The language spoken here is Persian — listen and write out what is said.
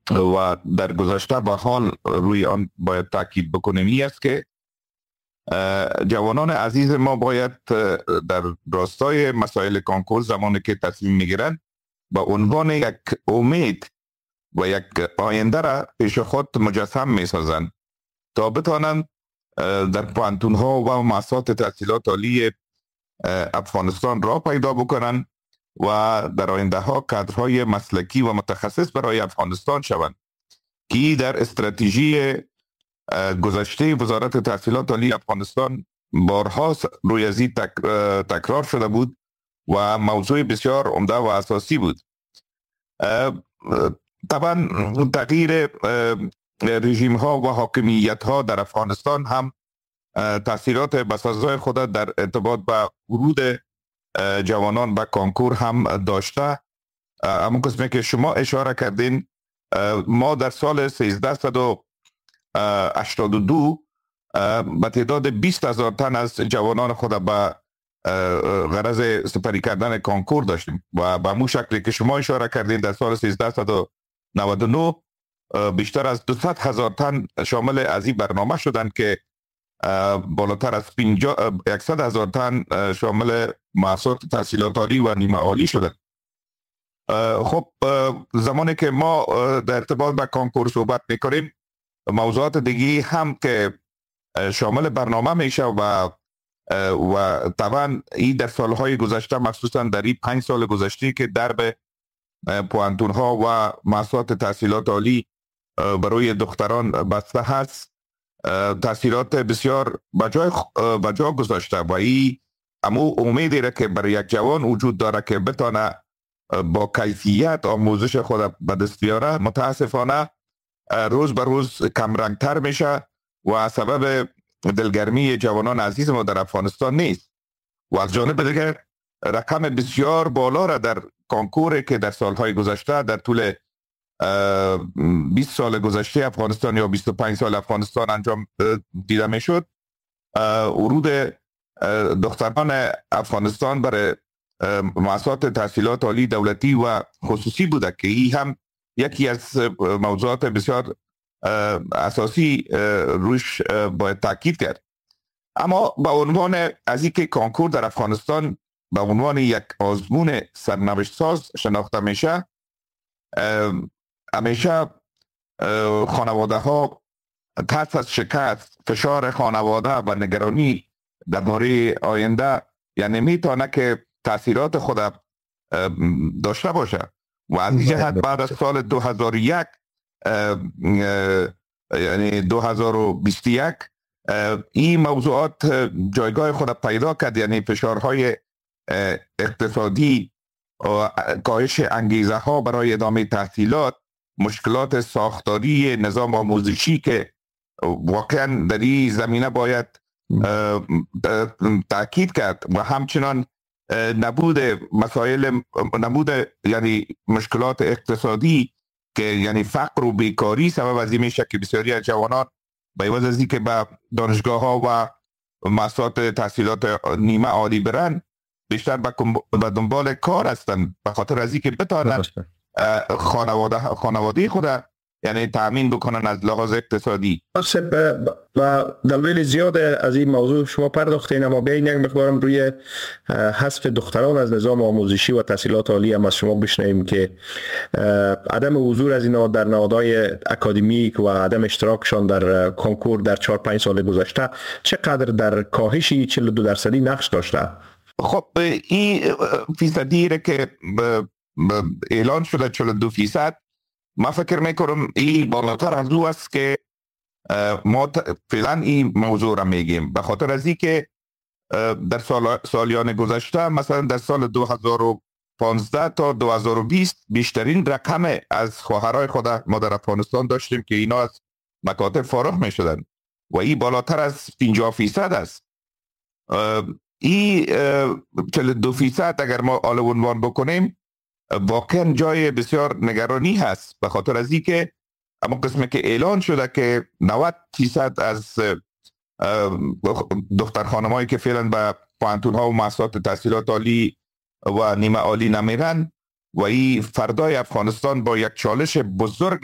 و در گذشته به حال روی آن باید تاکید بکنیم این است که جوانان عزیز ما باید در راستای مسائل کنکور زمانی که تصمیم میگیرند به عنوان یک امید و یک آینده را پیش خود مجسم میسازند تا بتوانند در پوهنتون ها و مؤسسات تحصیلات عالی افغانستان را پیدا بکنند و در آینده ها کادرهای مسلکی و متخصص برای افغانستان شوند که در استراتژی گذشته وزارت تحصیلات عالی افغانستان بارها روی از این تکرار شده بود و موضوع بسیار عمده و اساسی بود. طبعا تغییر رژیم ها و حاکمیت ها در افغانستان هم تاثیرات بسازای خود در ارتباط به ورود جوانان به کنکور هم داشته. اما قسمی که شما اشاره کردین، ما در سال 1382 به تعداد 20,000 تن از جوانان خود به غرض سپری کردن کنکور داشتیم و به مو شکلی که شما اشاره کردین در سال 1399 بیشتر از 200,000 تن شامل از این برنامه شدند که بالاتر از 100,000 تن شامل مؤسسات تحصیلات عالی و نیمه عالی شدند. خب زمانی که ما در ارتباط با کانکور صحبت میکنیم، موضوعات دیگه هم که شامل برنامه میشه و طبعا این در سالهای گذشته، مخصوصا در این 5 سال گذشته که درب پوهنتون ها و مؤسسات تحصیلات عالی برای دختران بسته هست، تاثیرات بسیار بجا گذاشته و این امو امیدی را که برای یک جوان وجود داره که بتانه با کیفیت آموزش خود به دست بیاره، متاسفانه روز به روز کمرنگتر میشه و سبب دلگرمی جوانان عزیز ما در افغانستان نیست. و از جانب دیگر رقم بسیار بالا را در کانکور که در سالهای گذشته، در طول 20 سال گذشته افغانستان یا 25 سال افغانستان انجام دیده میشد، ورود دختران افغانستان برای مؤسسات تحصیلات عالی دولتی و خصوصی بوده که این هم یکی از موضوعات بسیار اساسی روش باید تاکید کرد. اما به عنوان از اینکه کانکور در افغانستان به عنوان یک آزمون سرنوشت ساز شناخته میشه، همیشه خانواده ها ترس از شکست، فشار خانواده و نگرانی درباره آینده یعنی میتونه که تاثیرات خود داشته باشه و از این جهت بعد از سال 2001 یعنی 2021 این موضوعات جایگاه خود پیدا کرد، یعنی فشارهای اقتصادی و کاهش انگیزه ها برای ادامه تحصیلات، مشکلات ساختاری نظام آموزشی که واقعا در این زمینه باید تاکید کرد و همچنان نبود یعنی مشکلات اقتصادی که یعنی فقر و بیکاری سبب از این میشه که بسیاری از جوانان به عوض از اینکه به دانشگاه ها و مؤسسات تحصیلات نیمه عالی برن، بیشتر به دنبال کار هستند، به خاطر از اینکه بتوانند خانواده خود یعنی تامین بکنن از لحاظ اقتصادی. و دلایل زیاد از این موضوع شما پرداختین، اما بیاین یک مقدارم روی حذف دختران از نظام آموزشی و تحصیلات عالی هم از شما بشنویم که عدم حضور از اینا در نهادهای اکادمیک و عدم اشتراکشان در کنکور در 4-5 سال گذشته چقدر در کاهشی 42% نقش داشته؟ خب این فیصدی را که اعلان شده 42%، ما فکر میکنم این بالاتر از او است که ما فعلا این موضوع را میگیم، به خاطر از این که در سالیان گذشته مثلا در سال 2015 تا 2020 بیشترین رقم از خواهرای خود ما در افغانستان داشتیم که اینا از مکاتب فارغ میشدن و این بالاتر از 50% است. این 42% اگر ما آل عنوان بکنیم واقعا جای بسیار نگرانی هست، به خاطر از اینکه اما قسمی که اعلان شده که 90% از دختر خانمایی که فعلا به پوهنتون ها و مؤسسات تحصیلات عالی و نیمه عالی نمیرن و این فردای افغانستان با یک چالش بزرگ